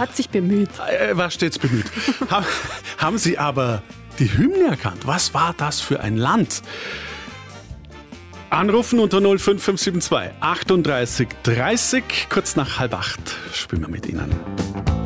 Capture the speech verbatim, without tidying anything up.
hat sich bemüht. Er war stets bemüht. ha, haben Sie aber die Hymne erkannt? Was war das für ein Land? Anrufen unter null fünf fünf sieben zwei achtunddreißig dreißig, kurz nach halb acht spielen wir mit Ihnen.